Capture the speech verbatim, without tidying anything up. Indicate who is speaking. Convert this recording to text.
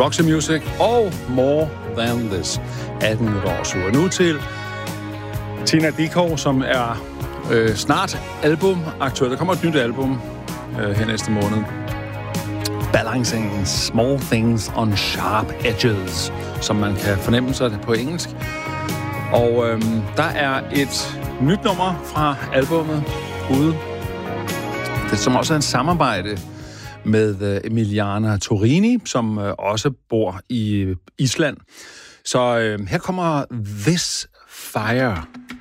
Speaker 1: Roxy Music og More Than This. atten minutter over syv. Nu til Tina Dickow, som er øh, snart album aktuelt. Der kommer et nyt album øh, her næste måned. Balancing Small Things on Sharp Edges, som man kan fornemme sig på engelsk. Og øh, der er et nyt nummer fra albummet ude, det, som også er en samarbejde med øh, Emiliana Torini, som øh, også bor i Island. Så øh, her kommer This Fire.